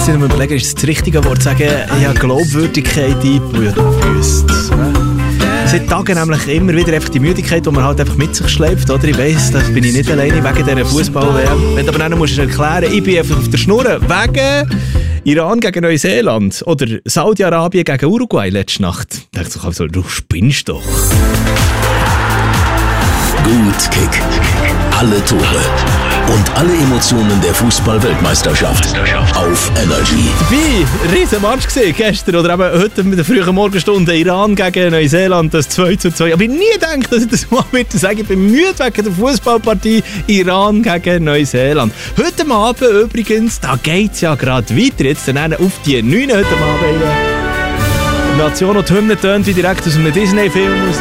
sind wir überlegen, ist das richtige Wort, sagen, ja, Glaubwürdigkeit eingebüßt. Seit Tagen nämlich immer wieder einfach die Müdigkeit, die man halt einfach mit sich schleppt, oder? Ich weiss, da bin ich nicht alleine wegen dieser Fußball-WM. Wenn du aber dann musst du erklären, ich bin einfach auf der Schnur wegen Iran gegen Neuseeland oder Saudi-Arabien gegen Uruguay letzte Nacht. Da dachte ich so, du spinnst doch. Gut Kick. Alle Tore und alle Emotionen der Fußball-Weltmeisterschaft auf Energy. Dabei, riesen Match gesehen gestern oder eben heute mit der frühen Morgenstunde Iran gegen Neuseeland, das 2:2. Aber ich nie gedacht, dass ich das mal wieder sage. Ich bin müde wegen der Fußballpartie Iran gegen Neuseeland. Heute Abend übrigens, da geht es ja gerade weiter. Jetzt dann auf die 9 heute Abend. Die Nation und die Hymne tönt wie direkt aus einem Disney-Film raus.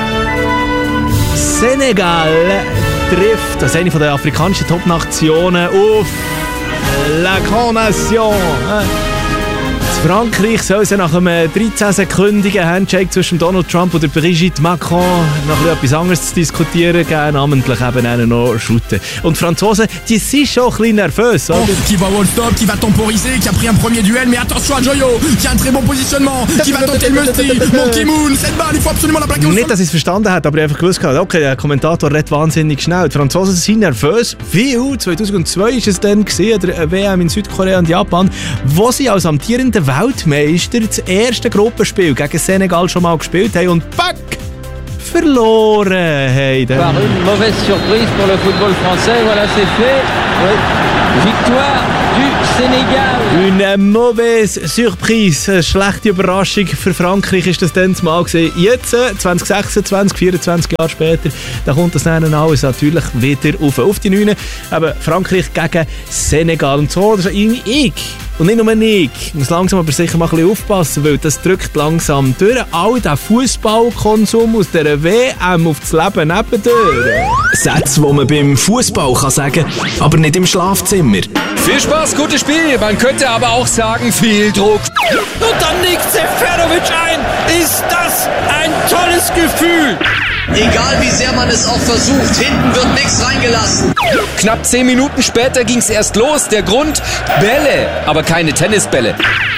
Senegal trifft als eine der afrikanischen Top-Nationen auf La Grande Nation. Frankreich soll es nach einem 13-sekündigen Handshake zwischen Donald Trump und Brigitte Macron noch etwas anderes zu diskutieren geben, namentlich eben noch shooten. Und die Franzosen, die sind schon ein bisschen nervös. Oder? Qui va wall stop, qui va temporiser, qui a pris un premier duel, mais attention à Joyo, qui a un très bon positionnement, qui va tenter le Musti, Mon Ki-moon, cette balle, il faut absolument la plaquer au sol. Nicht, dass ich es verstanden habe, aber ich einfach gewusst habe, okay, der Kommentator redet wahnsinnig schnell. Die Franzosen sind nervös. Wie 2002 war es dann gewesen, der WM in Südkorea und Japan, wo sie als amtierende Weltmeister das erste Gruppenspiel gegen Senegal schon mal gespielt haben und back! Verloren haben. Par une mauvaise surprise pour le football français, voilà c'est fait. Oui. Victoire du Sénégal. Une mauvaise surprise, eine schlechte Überraschung für Frankreich ist das dann mal gewesen. Jetzt, 2026, 24 Jahre später, da kommt das dann alles natürlich wieder auf die 9. Aber Frankreich gegen Senegal. Und so, das ist ich. Und nicht nur ich. Ich muss langsam aber sicher mal ein bisschen aufpassen, weil das drückt langsam durch all den Fußballkonsum aus dieser WM auf das Leben nebendurch. Sätze, die man beim Fußball kann sagen, aber nicht im Schlafzimmer. Viel Spaß, gutes Spiel. Man könnte aber auch sagen, viel Druck. Und dann nickt Seferovic ein. Ist das ein tolles Gefühl? Egal wie sehr man es auch versucht, hinten wird nichts reingelassen. Knapp 10 Minuten später ging es erst los. Der Grund? Bälle, aber keine Tennisbälle.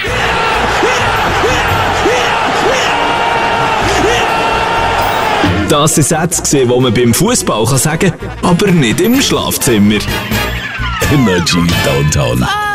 Das sind Sätze, die man beim Fußball kann sagen, aber nicht im Schlafzimmer. Energy Downtown.